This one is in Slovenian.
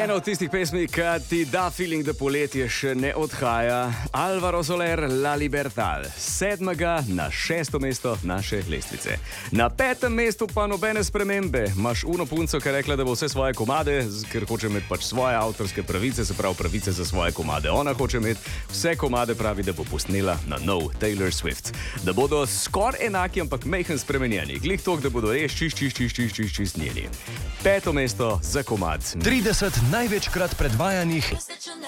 Ena od tistih pesmi, ki ti da feeling, da poletje še ne odhaja. Alvaro Soler, La Libertad. 7. na 6. mesto naše lestvice. Na 5. mestu pa nobene spremembe. Imaš uno punco, ki je rekla, da bo vse svoje komade, ker hoče imeti pač svoje avtorske pravice, se pravi pravice za svoje komade. Ona hoče imeti vse komade, pravi, da bo posnela na nov Taylor Swift. Da bodo skoraj enaki, ampak mejhen spremenjeni. Glih tok, da bodo res čist njeni. 5. mesto za komad. 30 največkrat predvajanih